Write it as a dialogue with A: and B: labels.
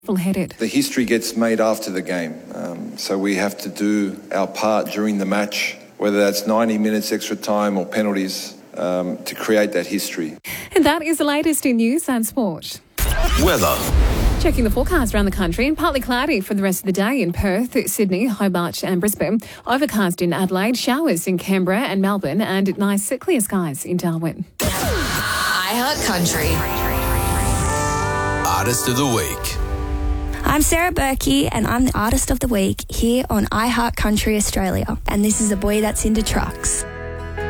A: Full-headed.
B: The history gets made after the game, so we have to do our part during the match, whether that's 90 minutes extra time or penalties, to create that history.
A: And that is the latest in news and sport.
C: Weather.
A: Checking the forecast around the country, and partly cloudy for the rest of the day in Perth, Sydney, Hobart and Brisbane. Overcast in Adelaide, showers in Canberra and Melbourne, and nice clear skies in Darwin.
D: iHeart Country.
C: Artist of the Week.
E: I'm Sarah Berkey and I'm the Artist of the Week here on iHeart Country Australia. And this is A Boy That's Into Trucks.